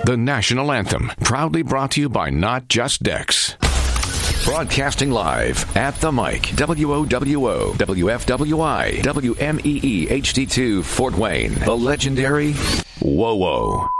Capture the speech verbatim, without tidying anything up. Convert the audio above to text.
the national anthem, proudly brought to you by Not Just Decks. Broadcasting live at the mic, W O W O, W F W I, W M E E H D two, Fort Wayne, the legendary Whoa Whoa.